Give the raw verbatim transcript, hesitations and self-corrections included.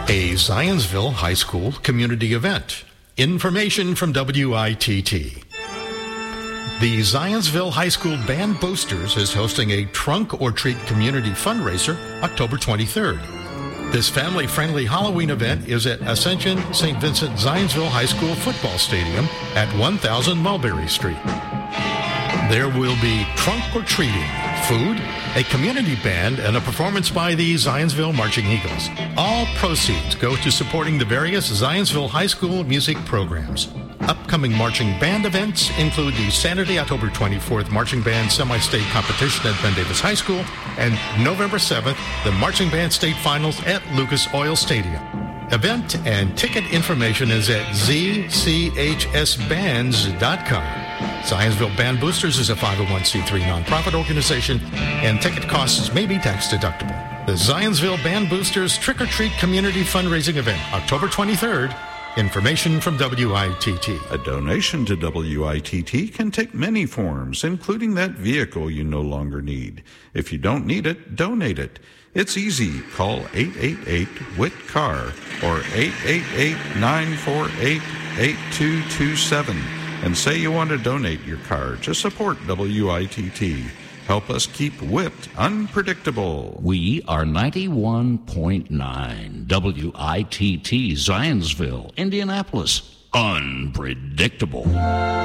A Zionsville High School community event. Information from W I T T. The Zionsville High School Band Boosters is hosting a Trunk or Treat community fundraiser October twenty-third. This family-friendly Halloween event is at Ascension Saint Vincent Zionsville High School Football Stadium at one thousand Mulberry Street. There will be trunk or treating, food, a community band, and a performance by the Zionsville Marching Eagles. All proceeds go to supporting the various Zionsville High School music programs. Upcoming marching band events include the Saturday, October twenty-fourth Marching Band Semi-State Competition at Ben Davis High School and November seventh, the Marching Band State Finals at Lucas Oil Stadium. Event and ticket information is at z c h s bands dot com. Zionsville Band Boosters is a five oh one c three nonprofit organization, and ticket costs may be tax deductible. The Zionsville Band Boosters Trick or Treat Community Fundraising Event, October twenty-third. Information from W I T T. A donation to W I T T can take many forms, including that vehicle you no longer need. If you don't need it, donate it. It's easy. Call eight eight eight W I T C A R or eight eight eight, nine four eight, eight two two seven and say you want to donate your car to support W I T T. Help us keep W I T unpredictable. We are ninety-one point nine W I T T Zionsville, Indianapolis. Unpredictable.